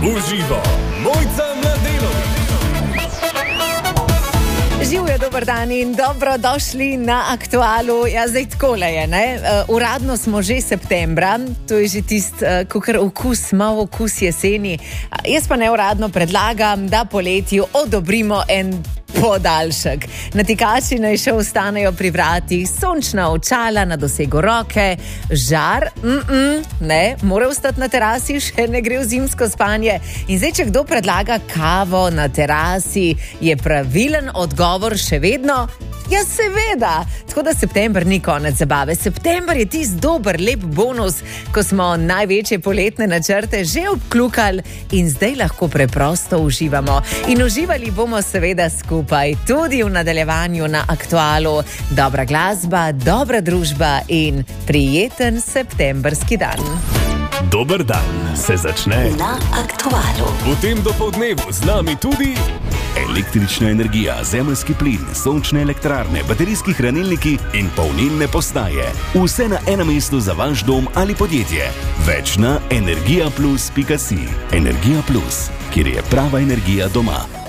Uživo, Mojca Mladenović. Živijo, dober dan in dobrodošli na Aktualu. Ja, zdaj takole je, ne? Uradno smo že septembra, to je že tisti, kakor okus, malo okus jeseni. Jaz pa neuradno predlagam, da poletju odobrimo en podaljšek. Natikači naj še ostanejo pri vratih, sončna očala na dosegu roke, žar, ne, mora ostati na terasi, še ne gre v zimsko spanje. In zdaj, če kdo predlaga kavo na terasi, je pravilen odgovor še vedno: ja, seveda. Tako da september ni konec zabave. September je tisti dober, lep bonus, ko smo največje poletne načrte že obklukali in zdaj lahko preprosto uživamo. In uživali bomo seveda skupaj, tudi v nadaljevanju na Aktualu. Dobra glasba, dobra družba in prijeten septembrski dan. Dober dan se začne na Aktualu. V tem dopoldnevu z nami tudi električna energija, zemeljski plin, sončne elektrarne, baterijski hranilniki in polnilne postaje. Vse na enem mestu za vaš dom ali podjetje. Več na energijaplus.si. Energija Plus, kjer je prava energija doma.